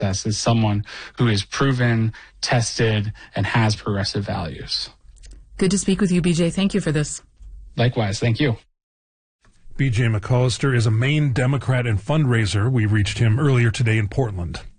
process is someone who is proven, tested, and has progressive values. Good to speak with you, BJ. Thank you for this. Likewise. Thank you. BJ McCollister is a Maine Democrat and fundraiser. We reached him earlier today in Portland.